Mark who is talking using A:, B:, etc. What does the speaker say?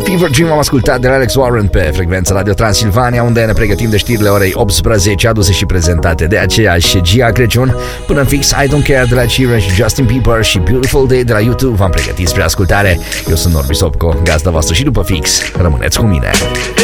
A: Fever Dream am ascultat de la Alex Warren pe frecvența Radio Transilvania, unde ne pregătim de știrile orei 18, aduse și prezentate de aceeași Gia Crăciun. Până în fix, I Don't Care de la Sheeran și Justin Bieber și Beautiful Day de la YouTube v-am pregătit spre ascultare. Eu sunt Norbi Sopco, gazda voastră și după fix, rămâneți cu mine.